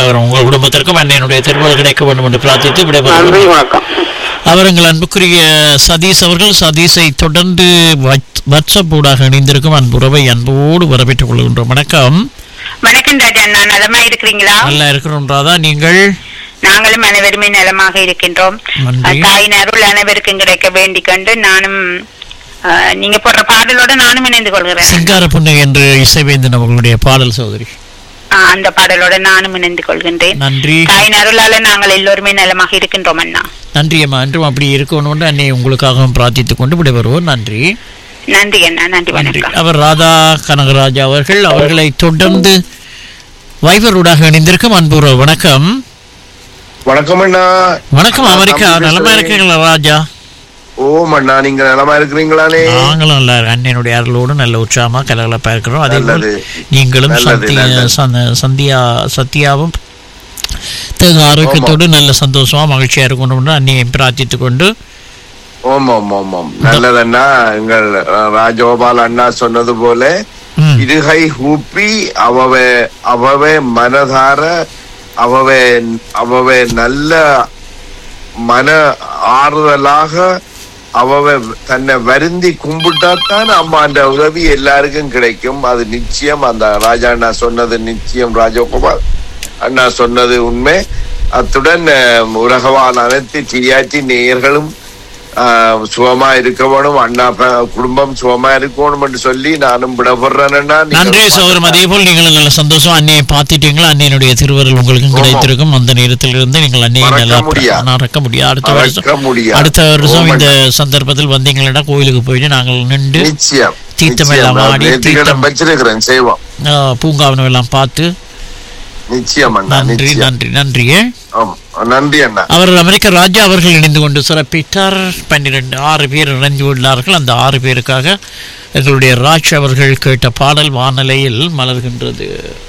அவர் உங்கள் குடும்பத்திற்கும் அன்னையினுடைய திருவள்ளுவர் கிடைக்க வேண்டும் என்று பிரார்த்தித்து நன்றி, விடைபெறுகிறோம். வணக்கம். அவர் எங்கள் அன்புக்குரிய சதீஷ் அவர்கள். சதீஷை தொடர்ந்து வாட்ஸ்அப் ஊடாக இணைந்திருக்கும் அன்புறவை அன்போடு வரவேற்றுக் கொள்கின்றோம். வணக்கம். வணக்கம் ராஜா, நான் நலமா இருக்கிறீங்களா? நல்லா இருக்கிறோம் ராதா, நீங்கள்? நாங்களும் அனைவருமே நலமாக இருக்கின்றோம். நன்றி. தாயின் அருள் அனைவருக்கும் கிடைக்க வேண்டிக் கொண்டு நானும் நீங்க போடுற பாடலோட நானும் இணைந்து கொள்கிறேன். சிங்கார புண்ணை என்று இசைவேந்தன் அவர்களுடைய பாடல் சகோதரி. அந்த பாடலோட நானும் இணைந்து கொள்கின்றேன். நன்றி. தாயின் அருளால நாங்கள் எல்லோருமே நலமாக இருக்கின்றோம் அண்ணா. நன்றி அம்மா. என்றும் அப்படி இருக்கணும் அன்னை உங்களுக்காகவும் பிரார்த்தித்துக் கொண்டு விடைபெறுவோம். நன்றி. நன்றி அண்ணா, நன்றி, நன்றி. வணக்கம். அவர் ராதா கனகராஜா அவர்கள். அவர்களை தொடர்ந்து வைபரூடாக இணைந்திருக்கும் அன்புறவு. வணக்கம். வணக்கம் அண்ணா. வணக்கம். அமெரிக்கா நலமா இருக்கீங்களா ராஜா? ஓம் அண்ணா, நீங்க நலமா இருக்கிறீங்களானே? நாங்களும் நல்லா அண்ணனுடைய அருளோடு நல்ல உற்சாகமா கலகலப்பா இருக்கிறோம். அதே போல் நீங்களும் சத்யாவும் ஆரோக்கியத்தோடு நல்ல சந்தோஷமா மகிழ்ச்சியா இருக்கணும் அன்னையை பிரார்த்தித்துக் கொண்டு. ஓம் ஓம் ஓம் ஓம். நல்லதண்ணா. எங்கள் ராஜகோபால் அண்ணா சொன்னது போல இருகை ஊப்பி அவவே மனதார அவவே நல்ல மன ஆறுதலாக தன்னை வருந்தி கும்பிட்டாத்தான் அம்மா அந்த உதவி எல்லாருக்கும் கிடைக்கும். அது நிச்சயம். அந்த ராஜா அண்ணா சொன்னது நிச்சயம். ராஜகோபால் அண்ணா சொன்னது உண்மை. அத்துடன் உலகவால் அனைத்து டிஆர்டி நேயர்களும் சுகமா இருக்க வேணும், அண்ணா குடும்பம் சுகமா இருக்கணும் என்று சொல்லி நானும் விடப்படுறேன். நன்றி சகோதரம். அதே போல் நீங்கள் நல்ல சந்தோஷம் அன்னையை பார்த்துட்டீங்களா? அன்னையினுடைய திருவருள் உங்களுக்கு கிடைத்திருக்கும். அந்த நேரத்தில் இருந்து நீங்கள் அன்னையை நல்லா மறக்க முடியாது. அடுத்த வருஷம் இந்த சந்தர்ப்பத்தில் வந்தீங்களா கோயிலுக்கு போயிட்டு நாங்கள் நின்று தீர்த்தம் எல்லாம் ஆடி வச்சிருக்கிறேன் செய்வோம், பூங்காவனம் எல்லாம் பார்த்து. நன்றி நன்றி நன்றி நன்றி அண்ணா. அவர் அமெரிக்க ராஜா அவர்கள் இணைந்து கொண்டு சிறப்பித்தார். 6 பேர் இணைந்து உள்ளார்கள். அந்த 6 பேருக்காக எங்களுடைய ராஜ் அவர்கள் கேட்ட பாடல் வானலையில் மலர்கின்றது.